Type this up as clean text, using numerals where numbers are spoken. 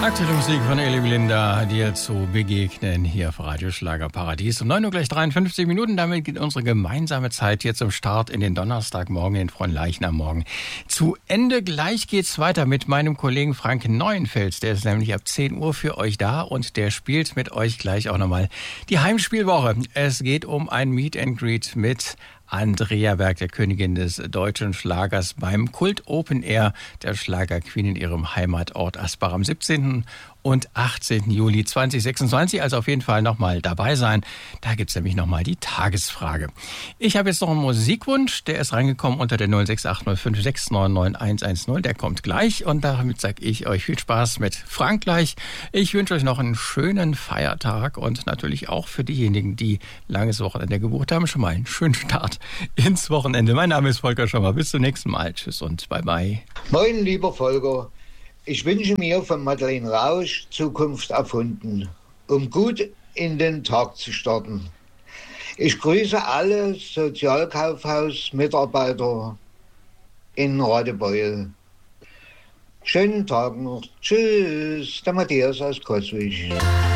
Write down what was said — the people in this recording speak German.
Aktuelle Musik von Elli Belinda, dir zu begegnen hier auf Radio Schlager Paradies. Um 9 Uhr gleich 53 Minuten. Damit geht unsere gemeinsame Zeit hier zum Start in den Donnerstagmorgen, den Fronleichnam-Morgen zu Ende. Gleich geht's weiter mit meinem Kollegen Frank Neuenfels. Der ist nämlich ab 10 Uhr für euch da und der spielt mit euch gleich auch nochmal die Heimspielwoche. Es geht um ein Meet and Greet mit Andrea Berg, der Königin des deutschen Schlagers, beim Kult Open Air der Schlager-Queen in ihrem Heimatort Asbach am 17. und 18. Juli 2026. Also auf jeden Fall nochmal dabei sein. Da gibt's nämlich nochmal die Tagesfrage. Ich habe jetzt noch einen Musikwunsch. Der ist reingekommen unter der 06805699110. Der kommt gleich. Und damit sage ich euch viel Spaß mit Frank gleich. Ich wünsche euch noch einen schönen Feiertag und natürlich auch für diejenigen, die langes Wochenende gebucht haben, schon mal einen schönen Start ins Wochenende. Mein Name ist Volker Schommer. Bis zum nächsten Mal. Tschüss und bye bye. Moin, lieber Volker. Ich wünsche mir von Madeleine Rausch Zukunft erfunden, um gut in den Tag zu starten. Ich grüße alle Sozialkaufhausmitarbeiter in Radebeul. Schönen Tag noch. Tschüss, der Matthias aus Coswig.